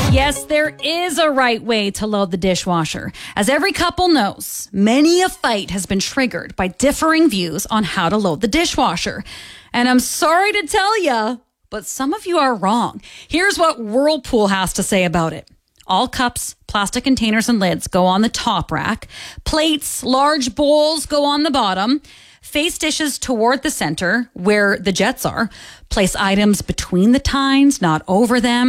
Yes, there is a right way to load the dishwasher. As every couple knows, many a fight has been triggered by differing views on how to load the dishwasher. And I'm sorry to tell you, but some of you are wrong. Here's what Whirlpool has to say about it. All cups, plastic containers, and lids go on the top rack. Plates, large bowls go on the bottom. Face dishes toward the center where the jets are. Place items between the tines, not over them.